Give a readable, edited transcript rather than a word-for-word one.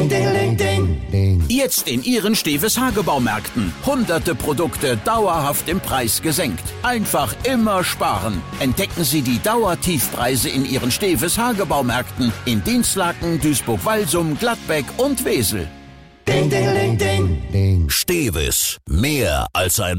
Ding, ding, ding, ding. Jetzt in Ihren Steves Hagebaumärkten. Hunderte Produkte dauerhaft im Preis gesenkt. Einfach immer sparen. Entdecken Sie die Dauertiefpreise in Ihren Steves Hagebaumärkten in Dinslaken, Duisburg-Walsum, Gladbeck und Wesel. Ding, ding, ding, ding, ding. Steves, mehr als ein